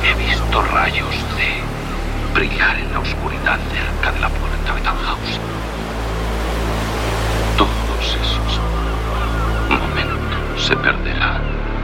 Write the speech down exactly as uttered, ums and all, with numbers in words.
He visto rayos de brillar en la oscuridad cerca de la puerta de Tannhausen. Todos esos momentos se perderán.